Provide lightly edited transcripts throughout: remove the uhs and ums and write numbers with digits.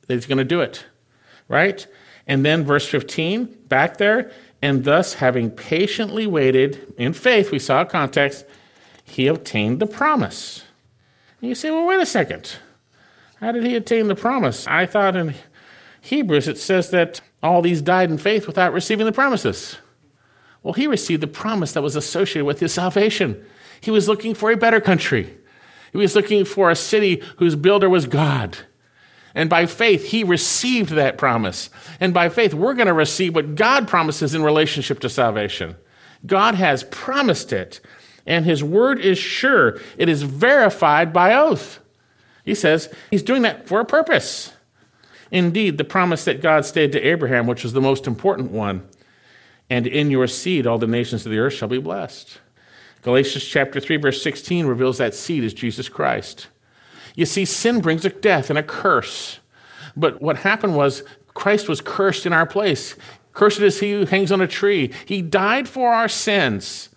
that he's going to do it, right? And then verse 15, back there, and thus having patiently waited in faith, we saw context, he obtained the promise. And you say, well, wait a second. How did he attain the promise? I thought in Hebrews it says that all these died in faith without receiving the promises. Well, he received the promise that was associated with his salvation. He was looking for a better country. He was looking for a city whose builder was God. And by faith, he received that promise. And by faith, we're going to receive what God promises in relationship to salvation. God has promised it, and his word is sure. It is verified by oath. He says he's doing that for a purpose. Indeed, the promise that God stated to Abraham, which was the most important one, and in your seed all the nations of the earth shall be blessed. Galatians chapter 3, verse 16 reveals that seed is Jesus Christ. You see, sin brings a death and a curse. But what happened was Christ was cursed in our place. Cursed is he who hangs on a tree. He died for our sins.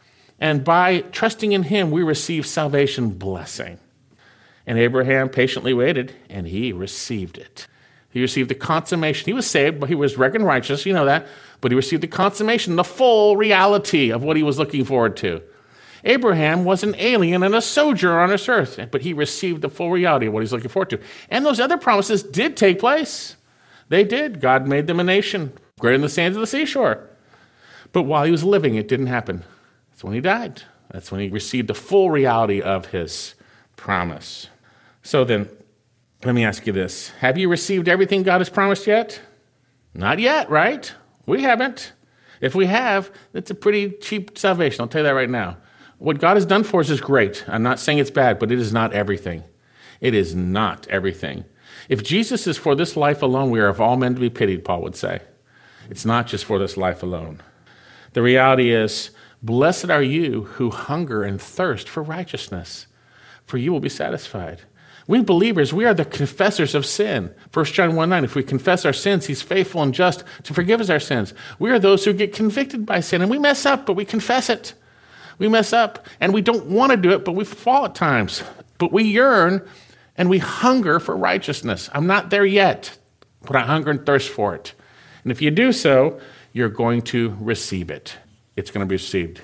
And by trusting in him, we receive salvation blessing. And Abraham patiently waited, and he received it. He received the consummation. He was saved, but he was reckoned righteous, you know that. But he received the consummation, the full reality of what he was looking forward to. Abraham was an alien and a sojourner on this earth, but he received the full reality of what he's looking forward to. And those other promises did take place. They did. God made them a nation, greater than the sands of the seashore. But while he was living, it didn't happen. That's when he died. That's when he received the full reality of his promise. So then, let me ask you this. Have you received everything God has promised yet? Not yet, right? We haven't. If we have, it's a pretty cheap salvation. I'll tell you that right now. What God has done for us is great. I'm not saying it's bad, but it is not everything. It is not everything. If Jesus is for this life alone, we are of all men to be pitied, Paul would say. It's not just for this life alone. The reality is, blessed are you who hunger and thirst for righteousness, for you will be satisfied. We believers, we are the confessors of sin. 1 John 1:9, if we confess our sins, he's faithful and just to forgive us our sins. We are those who get convicted by sin, and we mess up, but we confess it. We mess up, and we don't want to do it, but we fall at times. But we yearn, and we hunger for righteousness. I'm not there yet, but I hunger and thirst for it. And if you do so, you're going to receive it. It's going to be received.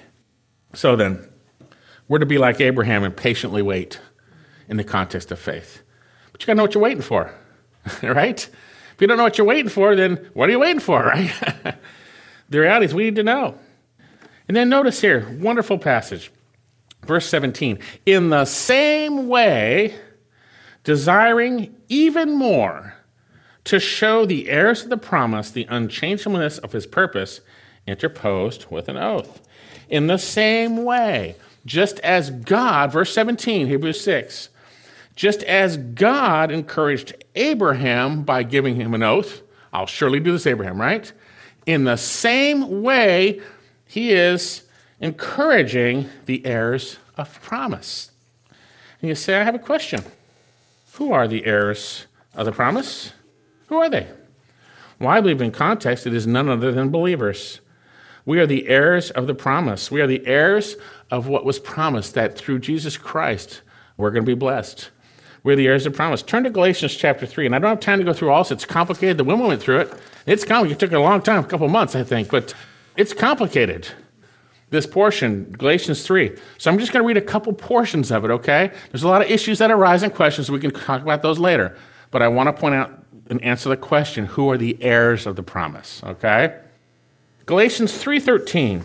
So then, we're to be like Abraham and patiently wait in the context of faith. But you got to know what you're waiting for, right? If you don't know what you're waiting for, then what are you waiting for, right? The reality is we need to know. And then notice here, wonderful passage, verse 17. In the same way, desiring even more to show the heirs of the promise the unchangeableness of his purpose, interposed with an oath. In the same way, just as God, verse 17, Hebrews 6, just as God encouraged Abraham by giving him an oath, I'll surely do this, Abraham, right? In the same way, he is encouraging the heirs of promise. And you say, I have a question. Who are the heirs of the promise? Who are they? Well, I believe in context it is none other than believers. We are the heirs of the promise. We are the heirs of what was promised, that through Jesus Christ we're going to be blessed. We're the heirs of promise. Turn to Galatians chapter 3, and I don't have time to go through all this. It's complicated. The women went through it. It's complicated. It took a long time, a couple months, I think, but it's complicated, this portion, Galatians 3. So I'm just going to read a couple portions of it, okay? There's a lot of issues that arise and questions. We can talk about those later. But I want to point out and answer the question, who are the heirs of the promise, okay? Galatians 3:13.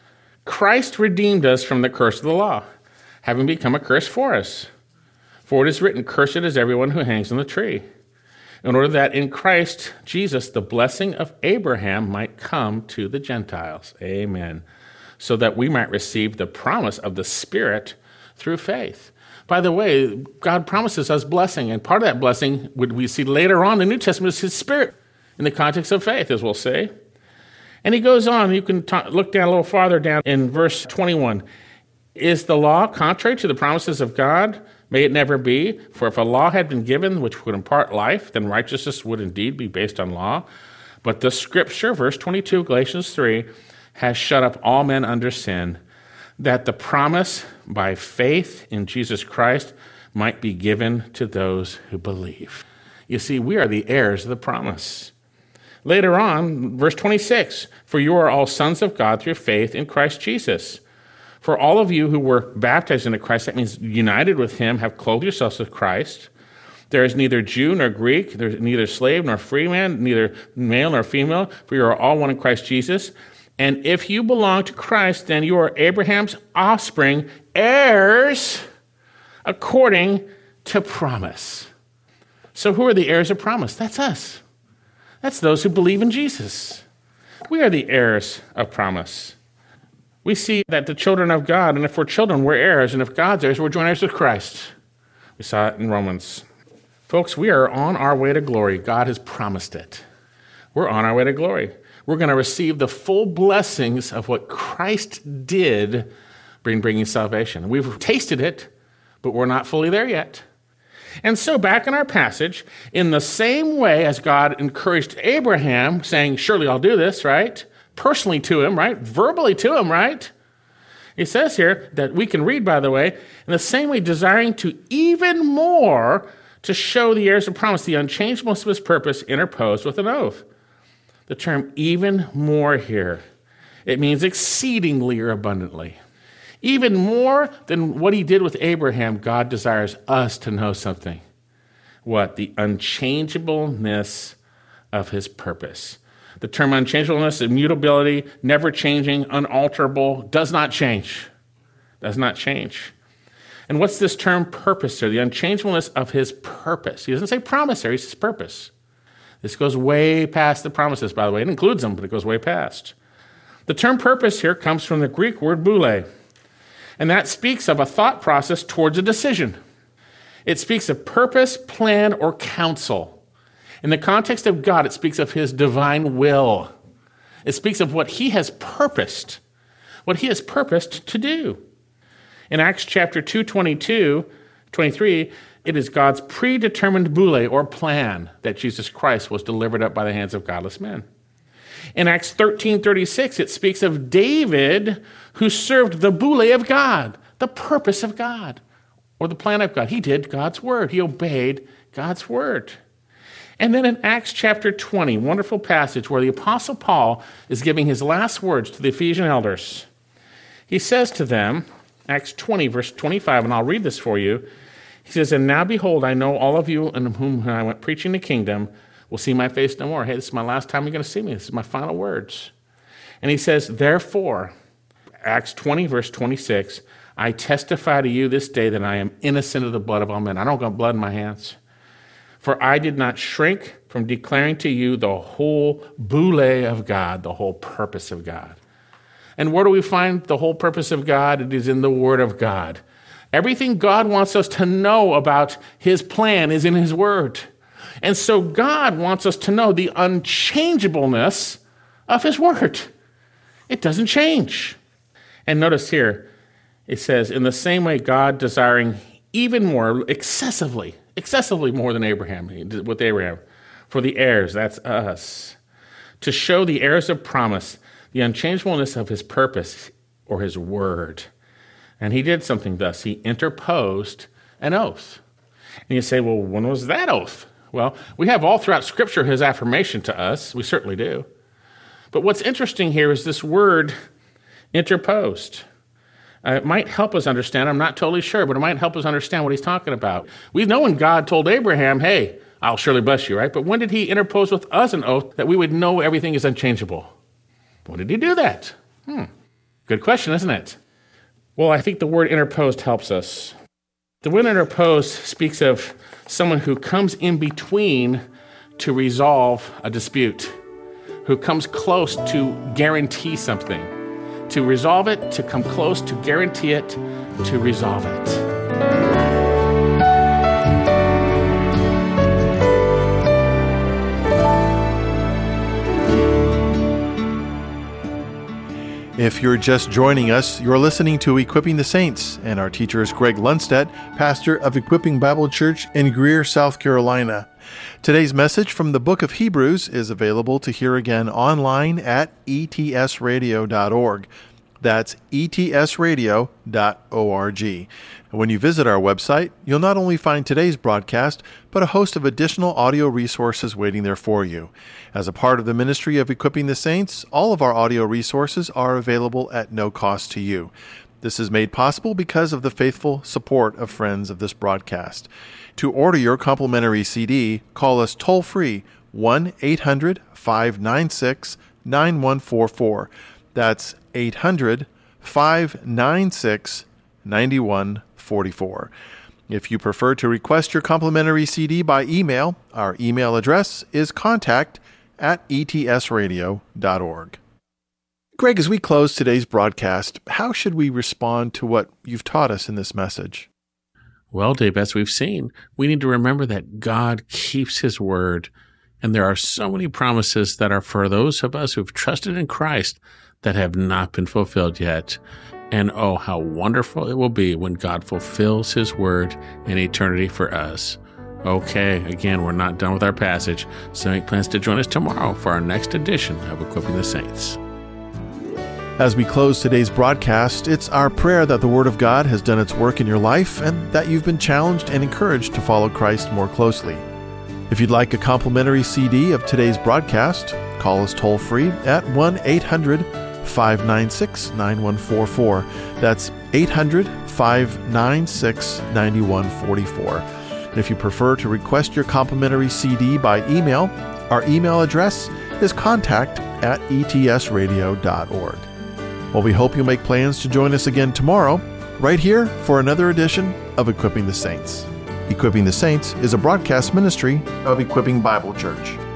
Christ redeemed us from the curse of the law, having become a curse for us. For it is written, cursed is everyone who hangs on the tree, in order that in Christ Jesus the blessing of Abraham might come to the Gentiles. Amen. So that we might receive the promise of the Spirit through faith. By the way, God promises us blessing, and part of that blessing, we see later on in the New Testament, is his Spirit in the context of faith, as we'll see. And he goes on, you can look down a little farther down in verse 21. Is the law contrary to the promises of God? May it never be. For if a law had been given which would impart life, then righteousness would indeed be based on law. But the scripture, verse 22, Galatians 3, has shut up all men under sin, that the promise by faith in Jesus Christ might be given to those who believe. You see, we are the heirs of the promise. Later on, verse 26, for you are all sons of God through faith in Christ Jesus. For all of you who were baptized into Christ, that means united with him, have clothed yourselves with Christ. There is neither Jew nor Greek, there is neither slave nor free man, neither male nor female, for you are all one in Christ Jesus. And if you belong to Christ, then you are Abraham's offspring, heirs according to promise. So who are the heirs of promise? That's us. That's those who believe in Jesus. We are the heirs of promise. We see that the children of God, and if we're children, we're heirs, and if God's heirs, we're joint heirs with Christ. We saw it in Romans. Folks, we are on our way to glory. God has promised it. We're on our way to glory. We're going to receive the full blessings of what Christ did bringing salvation. We've tasted it, but we're not fully there yet. And so back in our passage, in the same way as God encouraged Abraham, saying, surely I'll do this, right? Personally to him, right? Verbally to him, right? He says here that we can read, by the way, in the same way, desiring to even more to show the heirs of promise, the unchangeableness of his purpose, interposed with an oath. The term even more here, it means exceedingly or abundantly. Even more than what he did with Abraham, God desires us to know something. What? The unchangeableness of his purpose. The term unchangeableness, immutability, never changing, unalterable, does not change. Does not change. And what's this term purpose here? The unchangeableness of his purpose. He doesn't say promise here, he says purpose. This goes way past the promises, by the way. It includes them, but it goes way past. The term purpose here comes from the Greek word boule. And that speaks of a thought process towards a decision. It speaks of purpose, plan, or counsel. In the context of God, it speaks of his divine will. It speaks of what he has purposed to do. In Acts chapter 2, 23, it is God's predetermined boule or plan that Jesus Christ was delivered up by the hands of godless men. In Acts 13:36, it speaks of David who served the boule of God, the purpose of God, or the plan of God. He did God's word. He obeyed God's word. And then in Acts chapter 20, wonderful passage where the Apostle Paul is giving his last words to the Ephesian elders. He says to them, Acts 20, verse 25, and I'll read this for you. He says, and now behold, I know all of you in whom I went preaching the kingdom will see my face no more. Hey, this is my last time you're going to see me. This is my final words. And he says, therefore, Acts 20, verse 26, I testify to you this day that I am innocent of the blood of all men. I don't got blood in my hands. For I did not shrink from declaring to you the whole boule of God, the whole purpose of God. And where do we find the whole purpose of God? It is in the Word of God. Everything God wants us to know about his plan is in his Word. And so God wants us to know the unchangeableness of his Word. It doesn't change. And notice here, it says, in the same way, God desiring even more, excessively more than Abraham, with Abraham, for the heirs, that's us, to show the heirs of promise, the unchangeableness of his purpose or his word. And he did something thus. He interposed an oath. And you say, well, when was that oath? Well, we have all throughout Scripture his affirmation to us. We certainly do. But what's interesting here is this word interposed. It might help us understand. I'm not totally sure, but it might help us understand what he's talking about. We know when God told Abraham, hey, I'll surely bless you, right? But when did he interpose with us an oath that we would know everything is unchangeable? When did he do that? Good question, isn't it? Well, I think the word interposed helps us. The word interposed speaks of someone who comes in between to resolve a dispute, who comes close to guarantee something. To resolve it, to come close, to guarantee it, to resolve it. If you're just joining us, you're listening to Equipping the Saints, and our teacher is Greg Lundstedt, pastor of Equipping Bible Church in Greer, South Carolina. Today's message from the book of Hebrews is available to hear again online at etsradio.org. That's etsradio.org. And when you visit our website, you'll not only find today's broadcast, but a host of additional audio resources waiting there for you. As a part of the ministry of Equipping the Saints, all of our audio resources are available at no cost to you. This is made possible because of the faithful support of friends of this broadcast. To order your complimentary CD, call us toll-free 1-800-596-9144. That's 800-596-9144. If you prefer to request your complimentary CD by email, our email address is contact@etsradio.org. Greg, as we close today's broadcast, how should we respond to what you've taught us in this message? Well, Dave, as we've seen, we need to remember that God keeps his word, and there are so many promises that are for those of us who've trusted in Christ that have not been fulfilled yet. And oh, how wonderful it will be when God fulfills his word in eternity for us. Okay, again, we're not done with our passage, so make plans to join us tomorrow for our next edition of Equipping the Saints. As we close today's broadcast, it's our prayer that the Word of God has done its work in your life and that you've been challenged and encouraged to follow Christ more closely. If you'd like a complimentary CD of today's broadcast, call us toll-free at 1-800-596-9144. That's 800-596-9144. And if you prefer to request your complimentary CD by email, our email address is contact@etsradio.org. Well, we hope you'll make plans to join us again tomorrow, right here for another edition of Equipping the Saints. Equipping the Saints is a broadcast ministry of Equipping Bible Church.